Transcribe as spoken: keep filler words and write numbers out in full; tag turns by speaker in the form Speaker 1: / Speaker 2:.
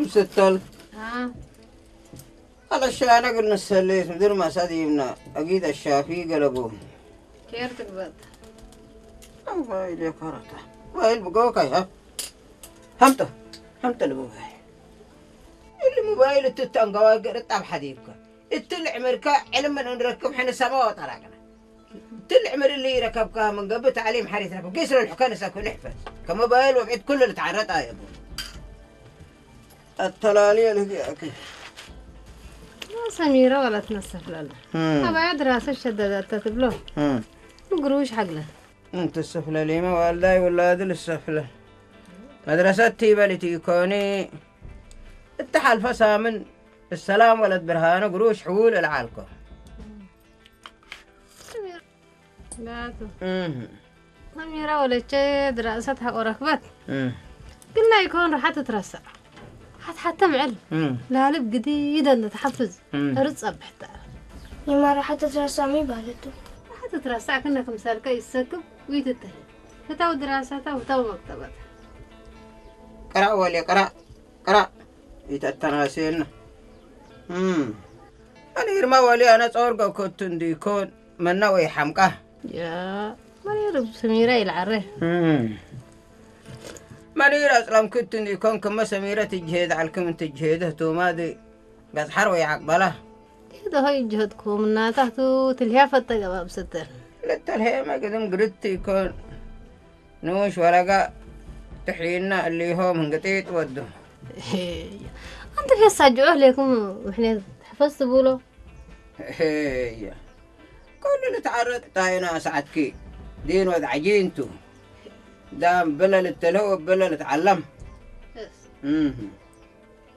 Speaker 1: ستل
Speaker 2: ها
Speaker 1: على الشانة قلنا السليت مدير ما ساديمنا أكيد الشافي قلبوه
Speaker 2: كير تقبض
Speaker 1: موبايل يا كارتا موبايل بقوك يا همته همته الموبايل اللي موبايل تتنقوا قرت أب حديبك التلع مركا علم من نركب حين السماء وطلعنا تلع مر اللي يركب من قبل تعليم حريث ركب قيسر الحكان ساكو نحفظ كموبايل وبعد كل اللي تعرض يا ابو التلالية اللي هي أكيد
Speaker 2: ما سميرة ولا تنسف لنا أبعد راس الشدادات تتبلوه مقروش حقله
Speaker 1: انت السفلة لي ما والداي ولا هذا السفلة مدرسة تيبا لتيكوني التحال فسا من السلام ولد برهانة قروش حول العالكو
Speaker 2: لا سميرة ولا شيء دراستها وركبت قلنا يكون راح تترسع حتى حتى معلم لا لب جديدة نتحفز رز أبحتها
Speaker 3: يما راح تترسع مي بالته
Speaker 2: راح تترسع كنا كمثال كي يسكب ويتتهي فتاو دراستها وتاو مكتبتها
Speaker 1: قرأ ولي قرأ قرأ يتتناسينا امم أنا يرمى ولي أنا صورقة كنت ديكون من نوي حمقه
Speaker 2: يا مريرب سميرة العره
Speaker 1: امم مريرة أسلام كنت ديكون كما سميرة تجهد على كم تجهده تو مادي قد حروي عقبله
Speaker 2: هذا هاي جهدكم إنها تحتو تلهافة تجواب ستر
Speaker 1: للتلهي ما قدم قردت يكون نوش ورقة تحيينا اللي هو من قطيط وده
Speaker 2: أنت في السجوه لكم وإحنا حفظت بولو
Speaker 1: هي كل اللي تعرض تاينا سعدكي دين ود عجينتو دام بلا للتلو بلا لتعلم امم